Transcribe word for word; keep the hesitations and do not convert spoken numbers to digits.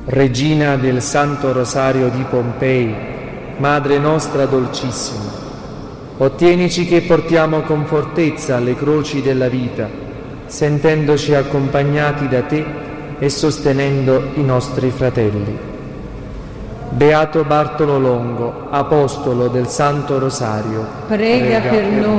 Regina del Santo Rosario di Pompei, Madre nostra dolcissima, ottienici che portiamo con fortezza le croci della vita, sentendoci accompagnati da te e sostenendo i nostri fratelli. Beato Bartolo Longo, apostolo del Santo Rosario, prega, prega per noi.